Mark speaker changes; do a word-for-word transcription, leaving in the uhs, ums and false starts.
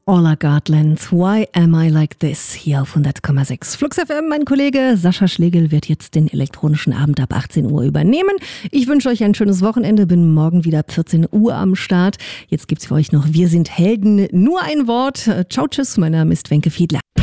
Speaker 1: Orla Gardlands, Why Am I Like This? Hier auf hundert Komma sechs. Flux F M, mein Kollege Sascha Schlegel wird jetzt den elektronischen Abend ab achtzehn Uhr übernehmen. Ich wünsche euch ein schönes Wochenende, bin morgen wieder ab vierzehn Uhr am Start. Jetzt gibt's für euch noch Wir sind Helden, nur ein Wort. Ciao, tschüss, mein Name ist Wenke Fiedler.